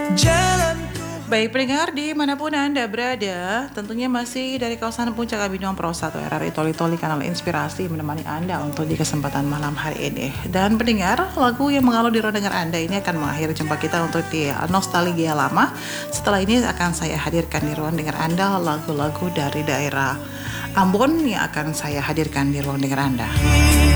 Baik pendengar dimanapun Anda berada, tentunya masih dari kawasan Puncak Abidong Pro 1 RRI Toli-Toli Kanal Inspirasi menemani Anda untuk di kesempatan malam hari ini. Dan pendengar, lagu yang mengalun di ruang dengar Anda ini akan mengakhiri jumpa kita untuk di nostalgia lama. Setelah ini akan saya hadirkan di ruang dengar Anda lagu-lagu dari daerah Ambon yang akan saya hadirkan di ruang dengar Anda.